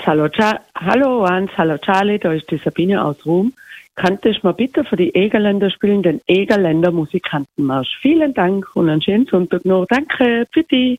Hallo Hans, hallo Charlie, da ist die Sabine aus Rom. Könntest du mir bitte für die Egerländer spielen, den Egerländer Musikantenmarsch? Vielen Dank und einen schönen Sonntag noch. Danke, bitte.